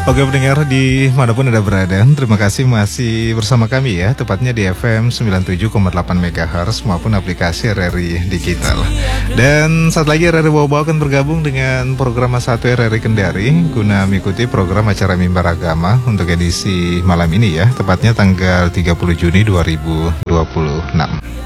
Oke pendengar di manapun Anda berada, terima kasih masih bersama kami ya, tepatnya di FM 97,8 MHz maupun aplikasi RRI Digital. Dan saat lagi RRI Bawa akan bergabung dengan program A1 RRI Kendari guna mengikuti program acara Mimbar Agama untuk edisi malam ini ya, tepatnya tanggal 30 Juni 2026.